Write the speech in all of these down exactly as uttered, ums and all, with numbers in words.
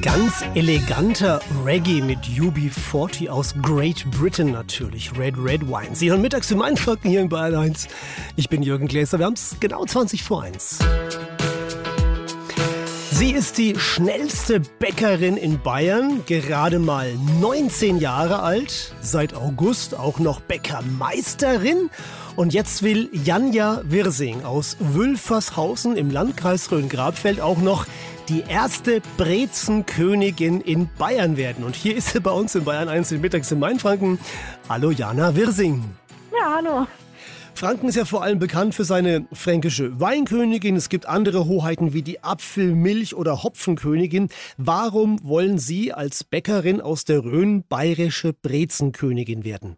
Ganz eleganter Reggae mit U B vierzig aus Great Britain natürlich. Red Red Wine. Sie hören mittags für meinen Franken hier in Bayern eins. Ich bin Jürgen Gläser. Wir haben es genau zwanzig vor eins. Sie ist die schnellste Bäckerin in Bayern, gerade mal neunzehn Jahre alt, seit August auch noch Bäckermeisterin. Und jetzt will Janja Wirsing aus Wülfershausen im Landkreis Rhön-Grabfeld auch noch die erste Brezenkönigin in Bayern werden. Und hier ist sie bei uns in Bayern eins mittags in Mainfranken. Hallo Jana Wirsing. Ja, hallo. Franken ist ja vor allem bekannt für seine fränkische Weinkönigin. Es gibt andere Hoheiten wie die Apfel-, Milch- oder Hopfenkönigin. Warum wollen Sie als Bäckerin aus der Rhön bayerische Brezenkönigin werden?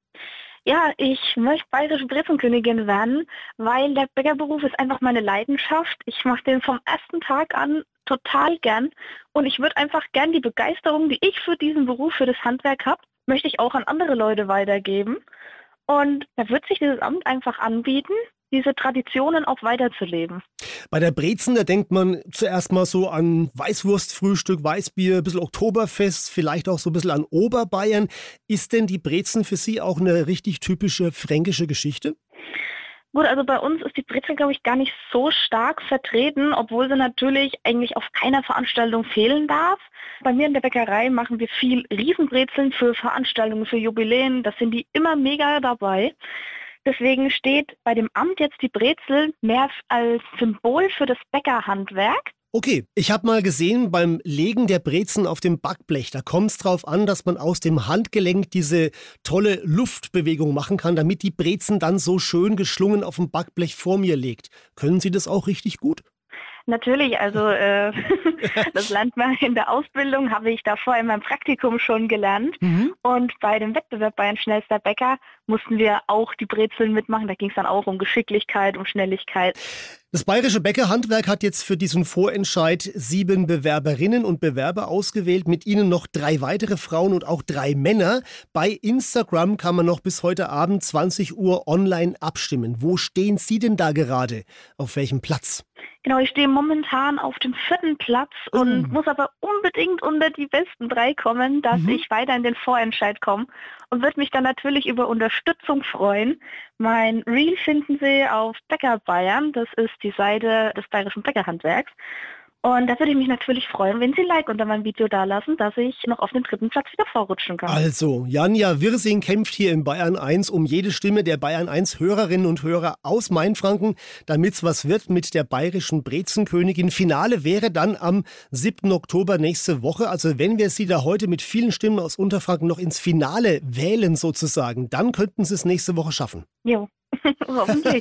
Ja, ich möchte bayerische Brezenkönigin werden, weil der Bäckerberuf ist einfach meine Leidenschaft. Ich mache den vom ersten Tag an total gern und ich würde einfach gern die Begeisterung, die ich für diesen Beruf, für das Handwerk habe, möchte ich auch an andere Leute weitergeben. Und da wird sich dieses Amt einfach anbieten, diese Traditionen auch weiterzuleben. Bei der Brezen, da denkt man zuerst mal so an Weißwurstfrühstück, Weißbier, ein bisschen Oktoberfest, vielleicht auch so ein bisschen an Oberbayern. Ist denn die Brezen für Sie auch eine richtig typische fränkische Geschichte? Gut, also bei uns ist die Brezel, glaube ich, gar nicht so stark vertreten, obwohl sie natürlich eigentlich auf keiner Veranstaltung fehlen darf. Bei mir in der Bäckerei machen wir viel Riesenbrezeln für Veranstaltungen, für Jubiläen. Da sind die immer mega dabei. Deswegen steht bei dem Amt jetzt die Brezel mehr als Symbol für das Bäckerhandwerk. Okay, ich habe mal gesehen, beim Legen der Brezen auf dem Backblech, da kommt es drauf an, dass man aus dem Handgelenk diese tolle Luftbewegung machen kann, damit die Brezen dann so schön geschlungen auf dem Backblech vor mir legt. Können Sie das auch richtig gut? Natürlich, also äh, das lernt man in der Ausbildung, habe ich davor in meinem Praktikum schon gelernt. Mhm. Und bei dem Wettbewerb Bayern schnellster Bäcker mussten wir auch die Brezeln mitmachen. Da ging es dann auch um Geschicklichkeit, um Schnelligkeit. Das bayerische Bäckerhandwerk hat jetzt für diesen Vorentscheid sieben Bewerberinnen und Bewerber ausgewählt, mit ihnen noch drei weitere Frauen und auch drei Männer. Bei Instagram kann man noch bis heute Abend zwanzig Uhr online abstimmen. Wo stehen Sie denn da gerade? Auf welchem Platz? Genau, ich stehe momentan auf dem vierten Platz und mm. muss aber unbedingt unter die besten drei kommen, dass mhm. ich weiter in den Vorentscheid komme und würde mich dann natürlich über Unterstützung freuen. Mein Reel finden Sie auf Bäcker Bayern, das ist die Seite des bayerischen Bäckerhandwerks. Und da würde ich mich natürlich freuen, wenn Sie ein Like unter meinem Video dalassen, dass ich noch auf den dritten Platz wieder vorrutschen kann. Also, Janja Wirsing kämpft hier in Bayern eins um jede Stimme der Bayern eins Hörerinnen und Hörer aus Mainfranken, damit es was wird mit der bayerischen Brezenkönigin. Finale wäre dann am siebten Oktober nächste Woche. Also wenn wir Sie da heute mit vielen Stimmen aus Unterfranken noch ins Finale wählen sozusagen, dann könnten Sie es nächste Woche schaffen. Jo. Hoffentlich.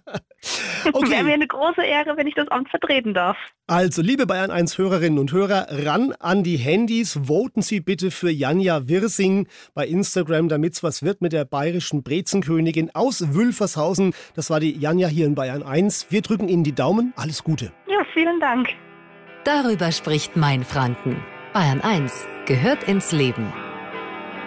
Okay. Wäre mir eine große Ehre, wenn ich das Amt vertreten darf. Also, liebe Bayern eins Hörerinnen und Hörer, ran an die Handys. Voten Sie bitte für Janja Wirsing bei Instagram, damit es was wird mit der bayerischen Brezenkönigin aus Wülfershausen. Das war die Janja hier in Bayern eins. Wir drücken Ihnen die Daumen. Alles Gute. Ja, vielen Dank. Darüber spricht Mainfranken. Bayern eins gehört ins Leben.